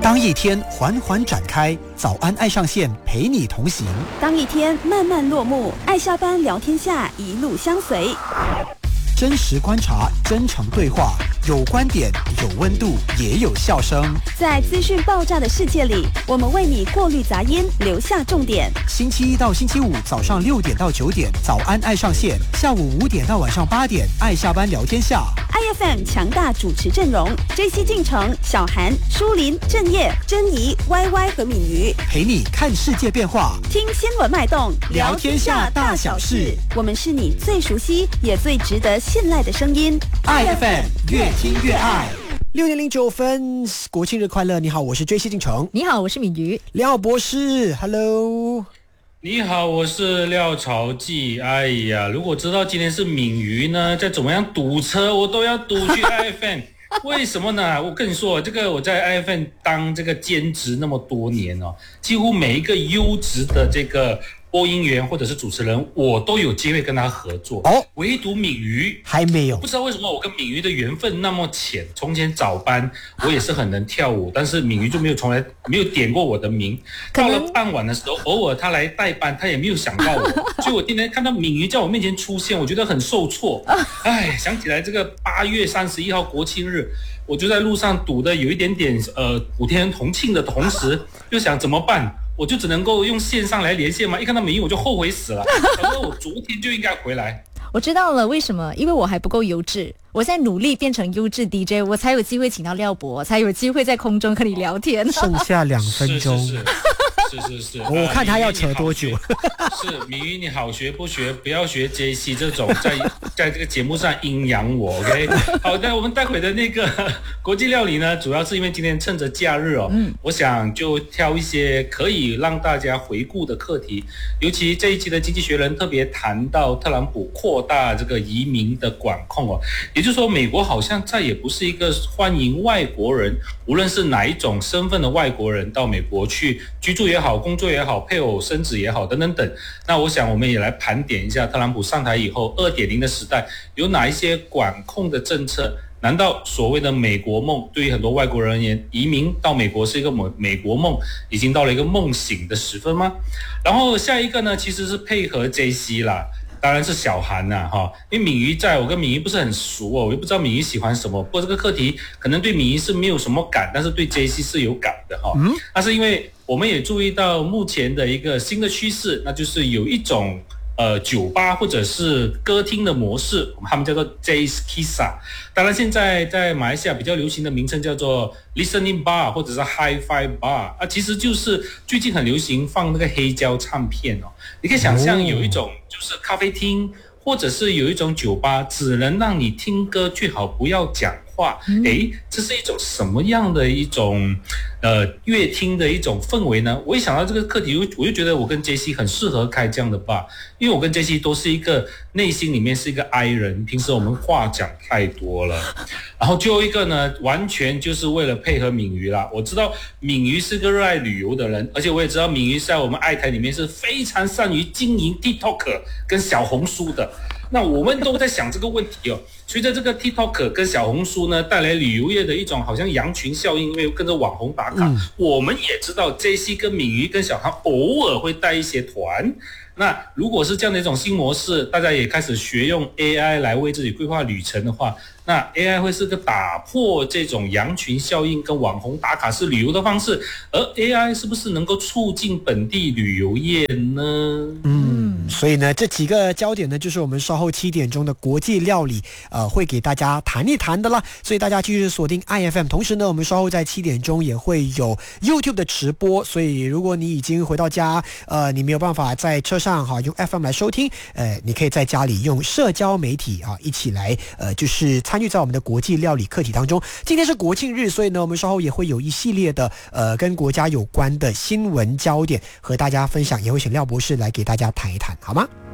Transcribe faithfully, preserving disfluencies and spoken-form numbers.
当一天缓缓展开，早安爱上线陪你同行； 当一天慢慢落幕，爱下班聊天下一路相随。 真实观察，真诚对话，有观点，有温度，也有笑声。 在资讯爆炸的世界里，我们为你过滤杂音，留下重点。 星期一到星期五早上六点到九点，早安爱上线；下午五点到晚上八点，爱下班聊天下。 I F M 强大主持阵容 ：J C 进城、小韩、舒林、郑业、珍妮、Y Y 和敏瑜， 陪你看世界变化， 听新闻脉动， 聊天下大小事。 我们是你最熟悉也最值得信赖的声音。 I F M 越听越爱。六点零九分，国庆日快乐！你好，我是 J C 进城。 你好，我是敏瑜。 廖博士 ，Hello。 你好，我是廖朝记。哎呀，如果知道今天是敏瑜呢，再怎么样堵车，我都要堵去 I F M。为什么呢？我跟你说，这个我在 I F M 当这个兼职那么多年哦，几乎每一个优质的这个播音员或者是主持人，我都有机会跟他合作。哦，唯独敏瑜还没有。 不知道为什么我跟敏瑜的缘分那么浅。从前早班我也是很能跳舞，但是敏瑜就没有从来没有点过我的名。到了傍晚的时候，偶尔他来代班，他也没有想到我。所以我今天看到敏瑜在我面前出现，我觉得很受挫。哎，想起来这个八月三十一号国庆日，我就在路上堵的有一点点呃普天同庆的同时，又想怎么办？我就只能够用线上来连线嘛，一看到敏瑜我就后悔死了。我说我昨天就应该回来。 我知道了，为什么？因为我还不够优质，我现在努力变成优质 D J， 我才有机会请到廖博，才有机会在空中跟你聊天。 剩下两分钟。 是是是。是是是， 我看他要扯多久。 是敏瑜，你好学不学，不要学 J C 这种在在这个节目上阴阳我 ，OK？ 好的，我们待会的那个国际料理呢，主要是因为今天趁着假日哦，嗯，我想就挑一些可以让大家回顾的课题，尤其这一期的经济学人特别谈到特朗普扩大这个移民的管控哦，也就是说，美国好像再也不是一个欢迎外国人，无论是哪一种身份的外国人到美国去居住也好，工作也好，配偶生子也好，等等等。那我想我们也来盘点一下特朗普上台以后 二点零 的时代有哪一些管控的政策。难道所谓的美国梦对于很多外国人而言，移民到美国是一个美国梦，已经到了一个梦醒的时分吗？然后下一个呢，其实是配合 J C 啦，当然是小韩呐、啊、哈，因为敏瑜在，我跟敏瑜不是很熟哦，我又不知道敏瑜喜欢什么。不过这个课题可能对敏瑜是没有什么感，但是对 J C 是有感的哈。嗯，那是因为我们也注意到目前的一个新的趋势，那就是有一种呃酒吧或者是歌厅的模式，他们叫做 Jazz Kissa。当然现在在马来西亚比较流行的名称叫做 Listening Bar 或者是 Hi-Fi Bar 啊，其实就是最近很流行放那个黑胶唱片哦。你可以想象有一种就是咖啡厅，或者是有一种酒吧，只能让你听歌，最好不要讲话。诶，这是一种什么样的一种呃乐听的一种氛围呢？我一想到这个课题，我就觉得我跟 J C 很适合开这样的吧，因为我跟 J C 都是一个内心里面是一个 I 人，平时我们话讲太多了。然后最后一个呢，完全就是为了配合敏瑜啦。我知道敏瑜是个热爱旅游的人，而且我也知道敏瑜在我们爱台里面是非常善于经营 TikTok 跟小红书的。那我们都在想这个问题哦，随着这个 TikTok 跟小红书呢带来旅游业的一种好像羊群效应，因为跟着网红打卡，嗯、我们也知道 J C 跟敏瑜跟小韩偶尔会带一些团。那如果是这样的一种新模式，大家也开始学用 A I 来为自己规划旅程的话，那 A I 会是个打破这种羊群效应跟网红打卡式旅游的方式，而 A I 是不是能够促进本地旅游业呢？ 嗯，所以呢，这几个焦点呢，就是我们稍后七点钟的国际料理，呃，会给大家谈一谈的啦。所以大家继续锁定 I F M， 同时呢，我们稍后在七点钟也会有 YouTube 的直播。所以如果你已经回到家，呃，你没有办法在车上哈用 F M 来收听，呃，你可以在家里用社交媒体啊一起来，呃，就是参与在我们的国际料理课题当中。今天是国庆日，所以呢，我们稍后也会有一系列的呃跟国家有关的新闻焦点和大家分享，也会请廖博士来给大家谈一谈，好吗？